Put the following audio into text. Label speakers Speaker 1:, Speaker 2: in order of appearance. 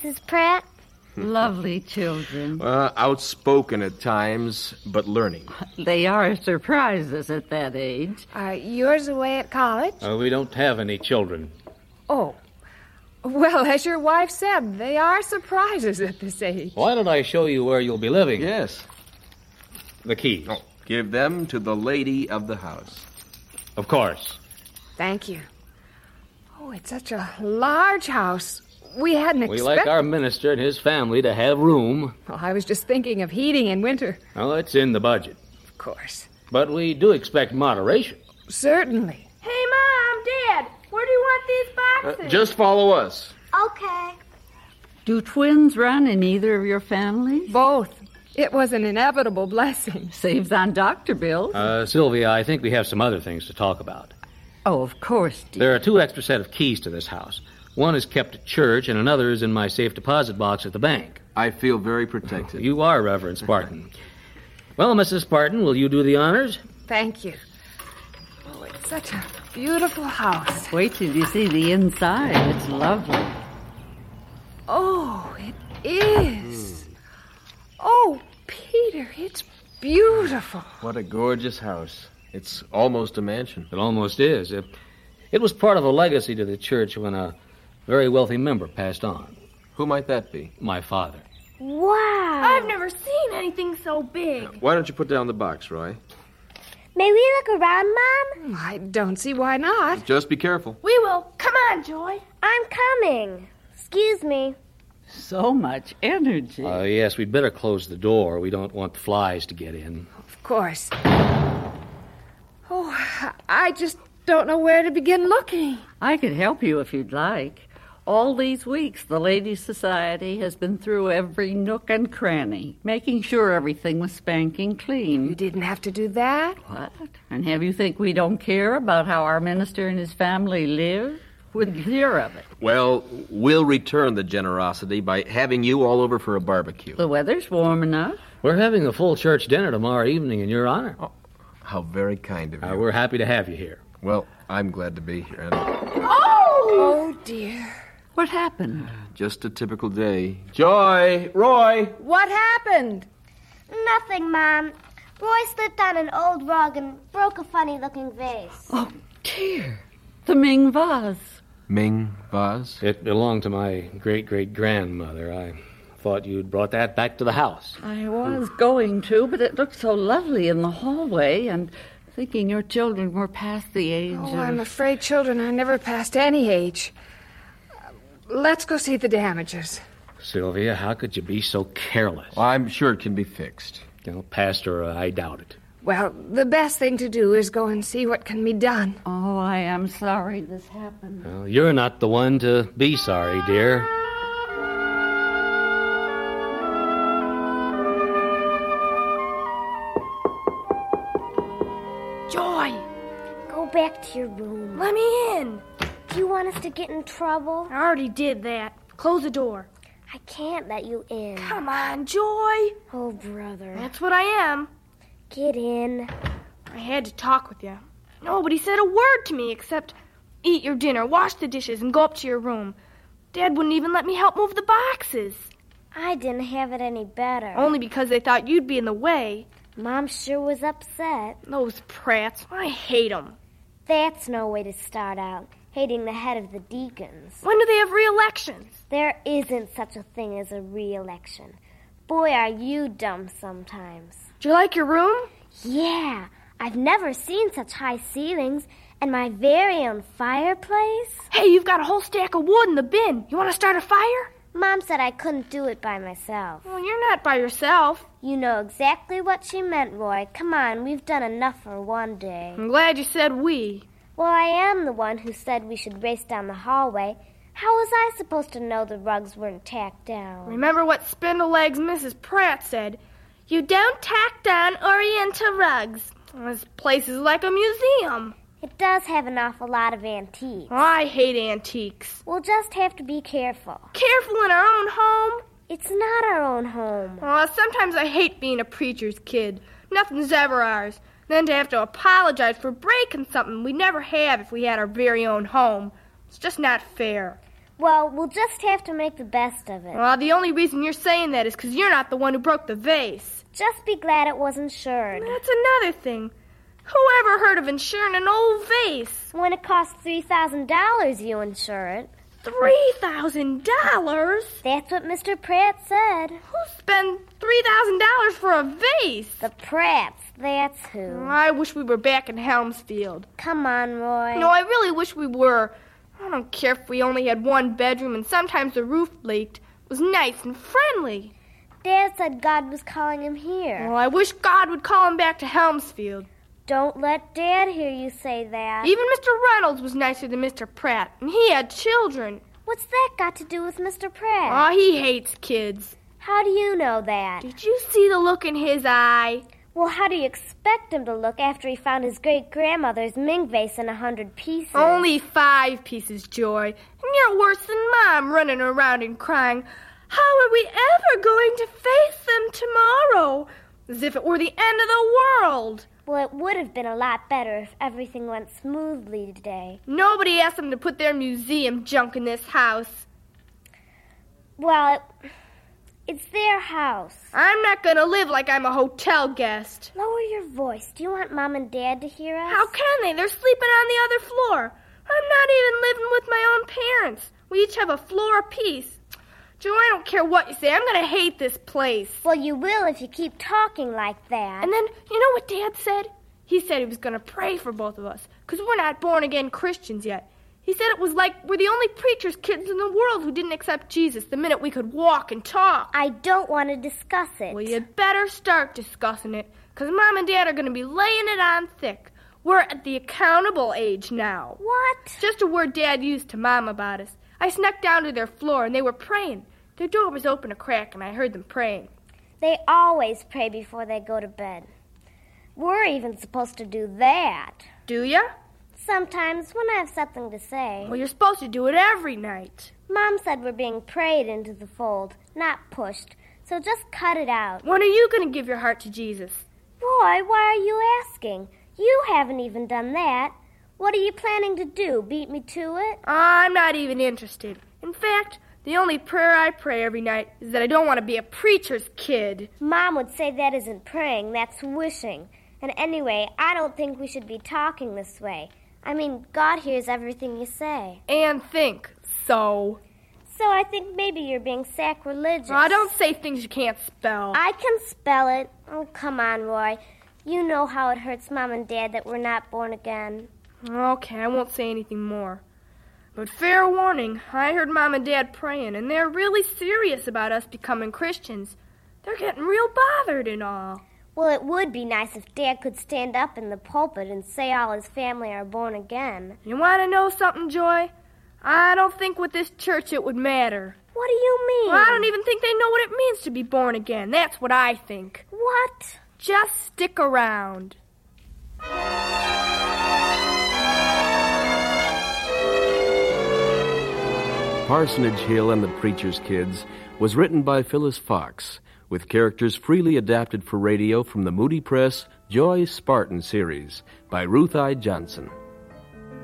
Speaker 1: Mrs. Pratt?
Speaker 2: Lovely children.
Speaker 3: Outspoken at times, but learning.
Speaker 2: They are surprises at that age.
Speaker 4: Are yours away at college?
Speaker 5: We don't have any children.
Speaker 4: Oh. Well, as your wife said, they are surprises at this age.
Speaker 5: Why don't I show you where you'll be living?
Speaker 3: Yes.
Speaker 5: The keys.
Speaker 3: Oh, give them to the lady of the house.
Speaker 5: Of course.
Speaker 4: Thank you. Oh, it's such a large house. We hadn't expected...
Speaker 5: We like our minister and his family to have room.
Speaker 4: Well, I was just thinking of heating in winter.
Speaker 5: Well, it's in the budget.
Speaker 4: Of course.
Speaker 5: But we do expect moderation.
Speaker 4: Certainly.
Speaker 6: Hey, Mom, Dad, where do you want these boxes?
Speaker 3: Just follow us.
Speaker 1: Okay.
Speaker 2: Do twins run in either of your families?
Speaker 4: Both. It was an inevitable blessing.
Speaker 2: Saves on doctor bills.
Speaker 5: Sylvia, I think we have some other things to talk about.
Speaker 2: Oh, of course, dear.
Speaker 5: There are 2 extra set of keys to this house. One is kept at church, and another is in my safe deposit box at the bank.
Speaker 3: I feel very protected.
Speaker 5: You are, Reverend Spartan. Well, Mrs. Spartan, will you do the honors?
Speaker 4: Thank you. Oh, it's such a beautiful house.
Speaker 2: Wait till you see the inside. It's lovely.
Speaker 4: Oh, it is. Oh, Peter, it's beautiful.
Speaker 3: What a gorgeous house. It's almost a mansion.
Speaker 5: It almost is. It was part of a legacy to the church when a very wealthy member passed on.
Speaker 3: Who might that be?
Speaker 5: My father.
Speaker 1: Wow.
Speaker 6: I've never seen anything so big.
Speaker 3: Why don't you put down the box, Roy?
Speaker 1: May we look around, Mom?
Speaker 4: I don't see why not.
Speaker 3: Just be careful.
Speaker 6: We will. Come on, Joy.
Speaker 1: I'm coming. Excuse me.
Speaker 2: So much energy.
Speaker 5: Yes, we'd better close the door. We don't want the flies to get in.
Speaker 4: Of course. Oh, I just don't know where to begin looking.
Speaker 2: I could help you if you'd like. All these weeks, the Ladies' Society has been through every nook and cranny, making sure everything was spanking clean.
Speaker 4: You didn't have to do that?
Speaker 2: What? And have you think we don't care about how our minister and his family live? Wouldn't hear of it.
Speaker 3: Well, we'll return the generosity by having you all over for a barbecue.
Speaker 2: The weather's warm enough.
Speaker 5: We're having a full church dinner tomorrow evening in your honor.
Speaker 3: Oh, how very kind of you.
Speaker 5: We're happy to have you here.
Speaker 3: Well, I'm glad to be here. And
Speaker 4: Oh, dear.
Speaker 2: What happened?
Speaker 3: just a typical day. Joy! Roy!
Speaker 4: What happened?
Speaker 1: Nothing, Mom. Roy slipped on an old rug and broke a funny-looking vase.
Speaker 2: Oh, dear. The Ming vase.
Speaker 3: Ming vase?
Speaker 5: It belonged to my great-great-grandmother. I thought you'd brought that back to the house.
Speaker 2: I was going to, but it looked so lovely in the hallway, and thinking your children were past the age
Speaker 4: Oh,
Speaker 2: of...
Speaker 4: I'm afraid children are never past any age. Let's go see the damages.
Speaker 5: Sylvia, how could you be so careless?
Speaker 3: Well, I'm sure it can be fixed.
Speaker 5: Pastor, I doubt it.
Speaker 4: Well, the best thing to do is go and see what can be done.
Speaker 2: Oh, I am sorry this happened.
Speaker 5: Well, you're not the one to be sorry, dear.
Speaker 6: Joy,
Speaker 1: Go back to your room.
Speaker 6: let me in.
Speaker 1: Do you want us to get in trouble?
Speaker 6: I already did that. Close the door.
Speaker 1: I can't let you in.
Speaker 6: Come on, Joy.
Speaker 1: Oh, brother.
Speaker 6: That's what I am.
Speaker 1: Get in.
Speaker 6: I had to talk with you. Nobody said a word to me except eat your dinner, wash the dishes, and go up to your room. Dad wouldn't even let me help move the boxes.
Speaker 1: I didn't have it any better.
Speaker 6: Only because they thought you'd be in the way.
Speaker 1: Mom sure was upset.
Speaker 6: Those Pratts, I hate them.
Speaker 1: That's no way to start out, hating the head of the deacons.
Speaker 6: When do they have re-elections?
Speaker 1: There isn't such a thing as a re-election. Boy, are you dumb sometimes.
Speaker 6: Do you like your room?
Speaker 1: Yeah, I've never seen such high ceilings and my very own fireplace.
Speaker 6: Hey, you've got a whole stack of wood in the bin. You want to start a fire?
Speaker 1: Mom said I couldn't do it by myself.
Speaker 6: Well, you're not by yourself.
Speaker 1: You know exactly what she meant, Roy. Come on, we've done enough for one day.
Speaker 6: I'm glad you said we.
Speaker 1: Well, I am the one who said we should race down the hallway. How was I supposed to know the rugs weren't tacked down?
Speaker 6: Remember what Spindle-Legs Mrs. Pratt said. You don't tack down Oriental rugs. This place is like a museum.
Speaker 1: It does have an awful lot of antiques.
Speaker 6: Oh, I hate antiques.
Speaker 1: We'll just have to be careful.
Speaker 6: Careful in our own home.
Speaker 1: It's not our own home.
Speaker 6: Oh, sometimes I hate being a preacher's kid. Nothing's ever ours. Then to have to apologize for breaking something we'd never have if we had our very own home. It's just not fair.
Speaker 1: Well, we'll just have to make the best of it.
Speaker 6: Well, the only reason you're saying that is because you're not the one who broke the vase.
Speaker 1: Just be glad it was insured.
Speaker 6: That's another thing. Who ever heard of insuring an old vase?
Speaker 1: When it costs $3,000, you insure it.
Speaker 6: $3,000?
Speaker 1: That's what Mr. Pratt said.
Speaker 6: Who spent $3,000 for a vase?
Speaker 1: The Pratts, that's who.
Speaker 6: I wish we were back in Helmsfield.
Speaker 1: Come on, Roy.
Speaker 6: No, I really wish we were. I don't care if we only had one bedroom and sometimes the roof leaked. It was nice and friendly.
Speaker 1: Dad said God was calling him here.
Speaker 6: Well, I wish God would call him back to Helmsfield.
Speaker 1: Don't let Dad hear you say that.
Speaker 6: Even Mr. Reynolds was nicer than Mr. Pratt, and he had children.
Speaker 1: What's that got to do with Mr. Pratt?
Speaker 6: Oh, he hates kids.
Speaker 1: How do you know that?
Speaker 6: Did you see the look in his eye?
Speaker 1: Well, how do you expect him to look after he found his great-grandmother's Ming vase in 100 pieces?
Speaker 6: Only 5 pieces, Joy. And you're worse than Mom, running around and crying, how are we ever going to face them tomorrow? As if it were the end of the world.
Speaker 1: Well, it would have been a lot better if everything went smoothly today.
Speaker 6: Nobody asked them to put their museum junk in this house.
Speaker 1: Well, it's their house.
Speaker 6: I'm not going to live like I'm a hotel guest.
Speaker 1: Lower your voice. Do you want Mom and Dad to hear us?
Speaker 6: How can they? They're sleeping on the other floor. I'm not even living with my own parents. We each have a floor apiece. Joe, I don't care what you say. I'm going to hate this place.
Speaker 1: Well, you will if you keep talking like that.
Speaker 6: And then, you know what Dad said? He said he was going to pray for both of us, because we're not born-again Christians yet. He said it was like we're the only preacher's kids in the world who didn't accept Jesus the minute we could walk and talk.
Speaker 1: I don't want to discuss it.
Speaker 6: Well, you'd better start discussing it, because Mom and Dad are going to be laying it on thick. We're at the accountable age now.
Speaker 1: What?
Speaker 6: Just a word Dad used to Mom about us. I snuck down to their floor, and they were praying. Their door was open a crack, and I heard them praying.
Speaker 1: They always pray before they go to bed. We're even supposed to do that.
Speaker 6: Do ya?
Speaker 1: Sometimes when I have something to say.
Speaker 6: Well, you're supposed to do it every night.
Speaker 1: Mom said we're being prayed into the fold, not pushed. So just cut it out.
Speaker 6: When are you going to give your heart to Jesus?
Speaker 1: Roy, why are you asking? You haven't even done that. What are you planning to do, beat me to it?
Speaker 6: I'm not even interested. In fact, the only prayer I pray every night is that I don't want to be a preacher's kid.
Speaker 1: Mom would say that isn't praying, that's wishing. And anyway, I don't think we should be talking this way. I mean, God hears everything you say.
Speaker 6: And think. So
Speaker 1: I think maybe you're being sacrilegious.
Speaker 6: Oh, don't say things you can't spell.
Speaker 1: I can spell it. Oh, come on, Roy. You know how it hurts Mom and Dad that we're not born again.
Speaker 6: Okay, I won't say anything more. But fair warning, I heard Mom and Dad praying, and they're really serious about us becoming Christians. They're getting real bothered and all.
Speaker 1: Well, it would be nice if Dad could stand up in the pulpit and say all his family are born again.
Speaker 6: You want to know something, Joy? I don't think with this church it would matter.
Speaker 1: What do you mean?
Speaker 6: Well, I don't even think they know what it means to be born again. That's what I think.
Speaker 1: What?
Speaker 6: Just stick around.
Speaker 3: Parsonage Hill and the Preacher's Kids was written by Phyllis Fox, with characters freely adapted for radio from the Moody Press Joy Spartan series by Ruth I. Johnson.